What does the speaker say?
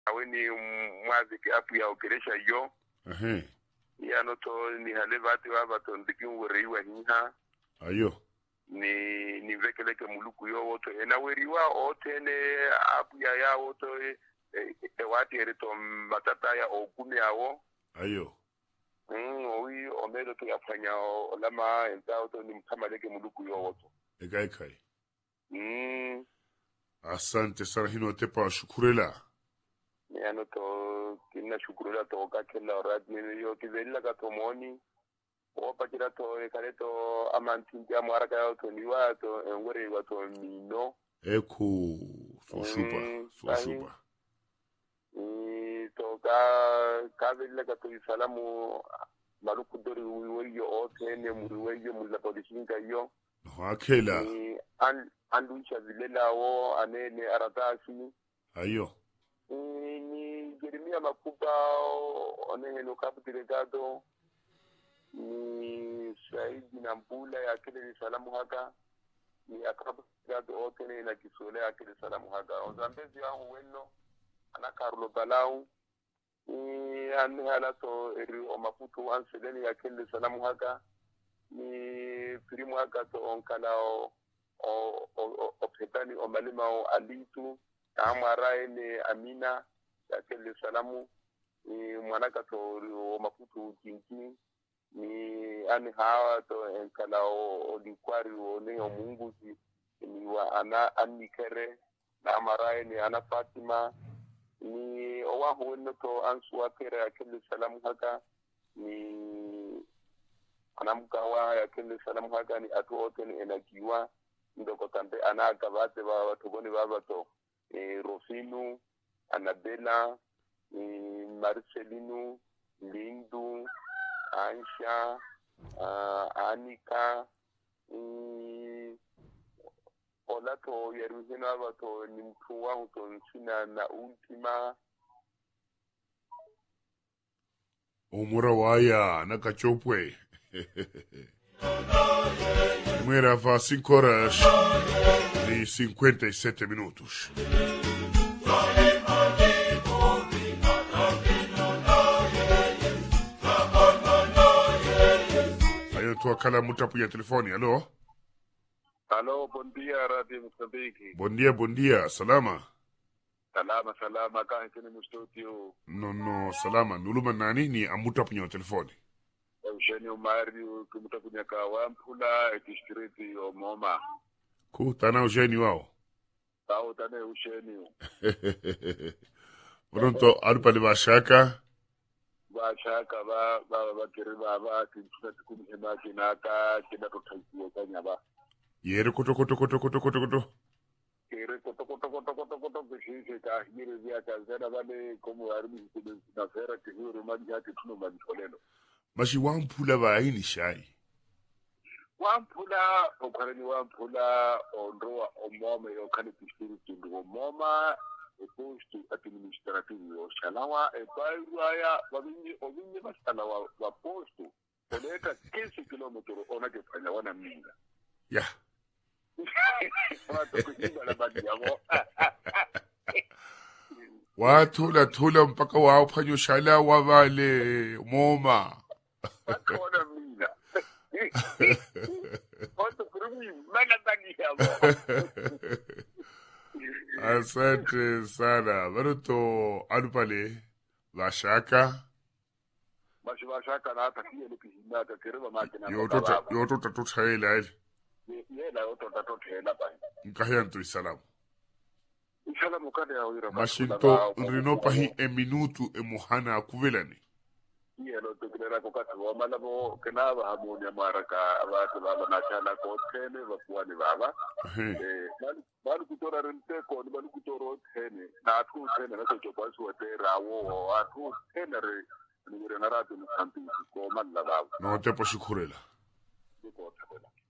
aweni mwazi ki apu ya okeresha yo ya noto ni halevati wabato ndikin weriwa hiha ayo ni vekeleke muluku yo woto ena weriwa otene apu ya woto wati erito matata ya okumi awo ayo owi omedo to yafanya olama entao to ni mkamaleke muluku yo woto kai asante sana hino tepa shukurela yani to kinna shukurela to kakela radni yo kizela ka to moni o pakira to kare to amantinja amwaraka to niwa to ngore wa to mino eko so super to ka vela ka to salamu maluku dori wiyo o tene muriweyo mulla polisinga yo hakela andu chavilela wo anene aratasi ayo ni Jeremia Makuba one no capo delegado ni Saidi Nambula ya kile salamu haka ni akabu delegado otene na kisole ya kile salamu haka ozambezi wangu weno ana Carlo Balau ni anhala to eri o maputo ansedeni ya kile salamu haka ni primo haka to onkalao o petani o malima o alitu amara ni Amina ya kile salamu ni mwanaka to mafutu kinki ni ani hawa to enkala o dikwari o ne o Mungu ni wa ana anikere na amara ni ana Fatima ni o wa hono to ansu akere ya kile salamu haka ni anamkawa ya kile salamu haka ni atu ote ni enakiwa ndoko tambe ana kabate ba watu goni baba to Rofinu, Anabela, Marcelino, Lindu, Aisha, Anika, olato yeruhina wato ni mtu wangu to nsina na ultima umura waya na kachopwe Mira fa 5 horas e 57 minutos. Ayo tu akala mutapu ya telefoni, alo? Alo, bom dia, Radio Moçambique. Bom dia, salama? Salama, kaha kini mustutio. No, salama. Nuluma nani ni amutapu ya telefoni? Eugênio Mário, kumutapu ya kawampula, distrito o Moma. Tana Eugênio wao? Tana Eugênio. Pronto, alipali bashaka? Bashaka ba kiriba ba kintuka kumhema kinaka kina tutaikuwa kanya ba. Yere koto. Yere koto kishisi ka hiri vya kazena bale komu arimi na fera kihuru maji hati tuno manjoleno. Mashi wampula ba hini shai? Wampula okarani wampula onroa omoma yokani distrito ndo omoma posto administrativo shalawa ebairaya wabinye basalawa wa posto oneka 15 km ona kefanya wana minga ya watu kuimba la badi yao watu la tula mpaka wao panyo shala wavale moma wana minga watu kurumi mana badi yao asante sana baruto alupale bashaka na hata kile kihimata kireba makina yoto tatuthela ile yela yoto tatuthela ba nkahiyantu isalamu kada ya wira mashinto rino pahi minutu muhana akuvelani yelo tukilera kokata wa malabo kenaba hamonya maraka abatu baba na chala ko tene bakuani baba balu kutora rente ko balu kutoro tene na atu tene na to kwasu watera wo atu tene re ni rena ratu ni kampi ko malla baba no te poshikurela ko tela